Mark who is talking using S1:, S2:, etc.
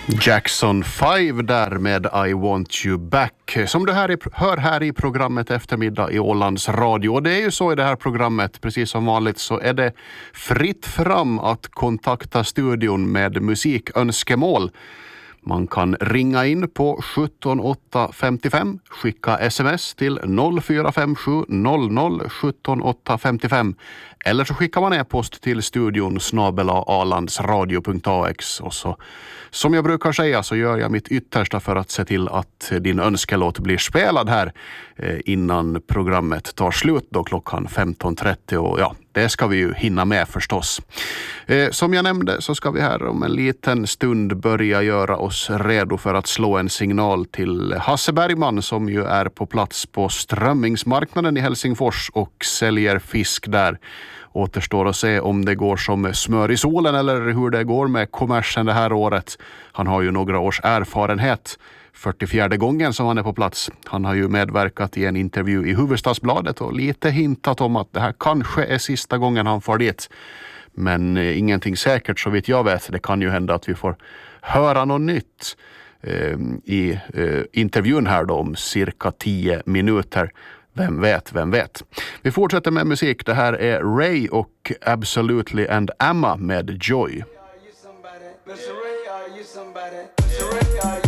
S1: Jackson 5 där med I Want You Back som du hör här i programmet Eftermiddag i Ålands Radio. Och det är ju så i det här programmet, precis som vanligt, så är det fritt fram att kontakta studion med musikönskemål. Man kan ringa in på 17855, skicka sms till 0457 00 17855 eller så skickar man e-post till studion @alandsradio.ax och så, som jag brukar säga, så gör jag mitt yttersta för att se till att din önskelåt blir spelad här innan programmet tar slut då klockan 15.30 och ja, det ska vi ju hinna med förstås. Som jag nämnde så ska vi här om en liten stund börja göra oss redo för att slå en signal till Hasse Bergman som ju är på plats på strömmingsmarknaden i Helsingfors och säljer fisk där. Återstår att se om det går som smör i solen eller hur det går med kommersen det här året. Han har ju några års erfarenhet. 44:e gången som han är på plats. Han har ju medverkat i en intervju i Hufvudstadsbladet och lite hintat om att det här kanske är sista gången han får dit. Men ingenting säkert så vitt jag vet. Det kan ju hända att vi får höra något nytt i intervjun här då om cirka 10 minuter. Vem vet. Vi fortsätter med musik. Det här är Ray och Absolutely and Amma med Joy.